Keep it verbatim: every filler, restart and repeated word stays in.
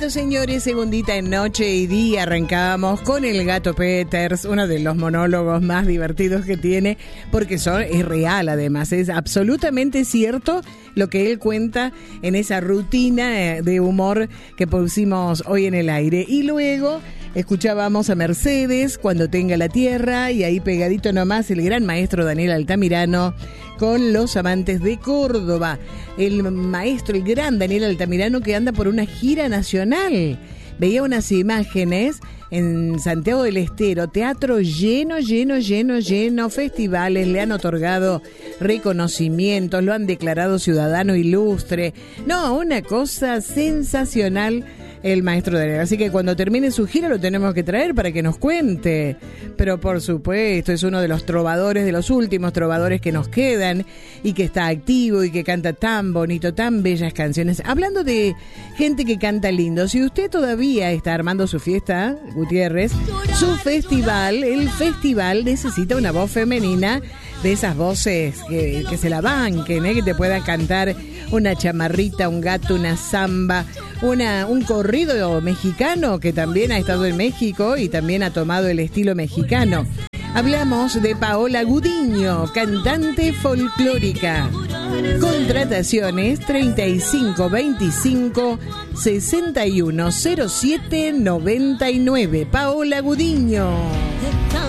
Bueno, señores, segundita en Noche y Día arrancamos con el Gato Peters, uno de los monólogos más divertidos que tiene, porque son, es real además, es absolutamente cierto lo que él cuenta en esa rutina de humor que pusimos hoy en el aire. Y luego escuchábamos a Mercedes, Cuando tenga la tierra, y ahí pegadito nomás el gran maestro Daniel Altamirano con Los amantes de Córdoba. El maestro, el gran Daniel Altamirano, que anda por una gira nacional. Veía unas imágenes en Santiago del Estero, teatro lleno, lleno, lleno, lleno, festivales, le han otorgado reconocimientos, lo han declarado ciudadano ilustre. No, una cosa sensacional el maestro Daniel. Así que cuando termine su gira lo tenemos que traer para que nos cuente. Pero por supuesto, es uno de los trovadores, de los últimos trovadores que nos quedan y que está activo y que canta tan bonito, tan bellas canciones. Hablando de gente que canta lindo, si usted todavía está armando su fiesta, Gutiérrez, su festival, el festival necesita una voz femenina, de esas voces que, que se la banquen, ¿eh? Que te puedan cantar una chamarrita, un gato, una samba, una, un corrido mexicano que también ha estado en México y también ha tomado el estilo mexicano. Hablamos de Paola Gudiño, cantante folclórica. Contrataciones treinta y cinco veinticinco sesenta y uno cero siete noventa y nueve. Paola Gudiño.